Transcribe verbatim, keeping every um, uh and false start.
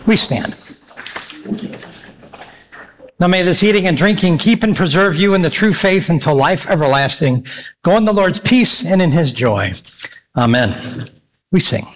We stand. Now may this eating and drinking keep and preserve you in the true faith until life everlasting. Go in the Lord's peace and in his joy. Amen. We sing.